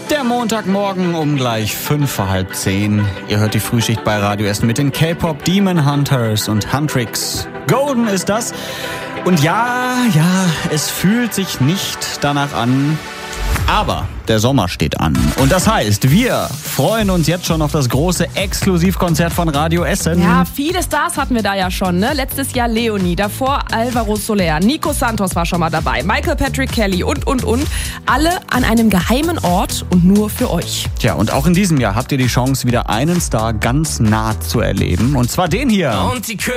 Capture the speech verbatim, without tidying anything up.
Der Montagmorgen um gleich fünf vor halb zehn. Ihr hört die Frühschicht bei Radio Essen mit den K-Pop Demon Hunters und Huntrix. Golden ist das. Und ja, ja, es fühlt sich nicht danach an. Aber der Sommer steht an. Und das heißt, wir freuen uns jetzt schon auf das große Exklusivkonzert von Radio Essen. Ja, viele Stars hatten wir da ja schon, ne? Letztes Jahr Leonie, davor Alvaro Soler, Nico Santos war schon mal dabei, Michael Patrick Kelly und, und, und. Alle an einem geheimen Ort und nur für euch. Tja, und auch in diesem Jahr habt ihr die Chance, wieder einen Star ganz nah zu erleben. Und zwar den hier. Und die